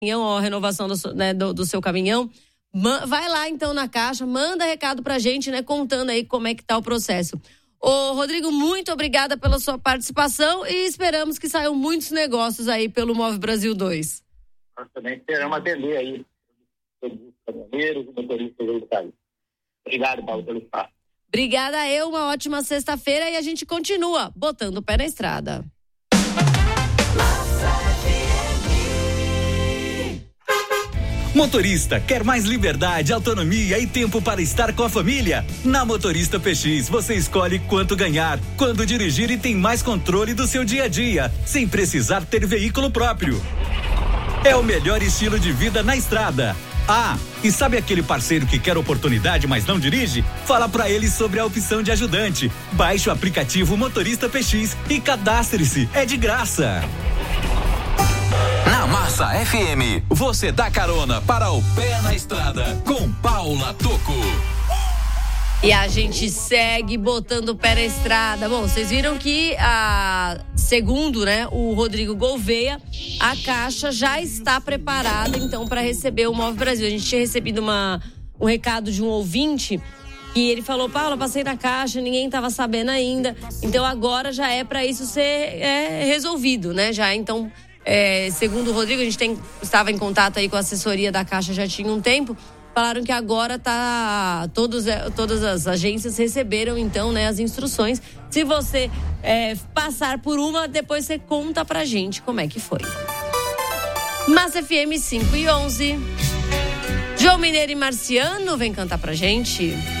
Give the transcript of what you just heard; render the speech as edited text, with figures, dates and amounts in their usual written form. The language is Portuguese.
caminhão, ou a renovação do seu caminhão, vai lá então na Caixa, manda recado pra gente, né, contando aí como é que tá o processo. Ô, Rodrigo, muito obrigada pela sua participação e esperamos que saiam muitos negócios aí pelo Move Brasil 2. Nós também esperamos atender aí os caminhoneiros e motoristas do país. Obrigado, Paulo, pelo espaço. Obrigada eu, uma ótima sexta-feira e a gente continua botando o pé na estrada. Motorista, quer mais liberdade, autonomia e tempo para estar com a família? Na Motorista PX, você escolhe quanto ganhar, quando dirigir e tem mais controle do seu dia a dia, sem precisar ter veículo próprio. É o melhor estilo de vida na estrada. Ah, e sabe aquele parceiro que quer oportunidade, mas não dirige? Fala pra ele sobre a opção de ajudante. Baixe o aplicativo Motorista PX e cadastre-se. É de graça. Na Massa FM, você dá carona para o pé na estrada com Paula Tocco. E a gente segue botando o pé na estrada. Bom, vocês viram que, segundo, né, o Rodrigo Gouveia, a Caixa já está preparada, então, para receber o Move Brasil. A gente tinha recebido um recado de um ouvinte e ele falou: Paula, passei na Caixa, ninguém estava sabendo ainda. Então, agora já é para isso ser resolvido, né? Já, então, segundo o Rodrigo, a gente estava em contato aí com a assessoria da Caixa já tinha um tempo. Falaram que agora todas as agências receberam, então, né, as instruções. Se você passar por uma, depois você conta pra gente como é que foi. Massa FM 5:11. João Mineiro e Marciano vem cantar pra gente.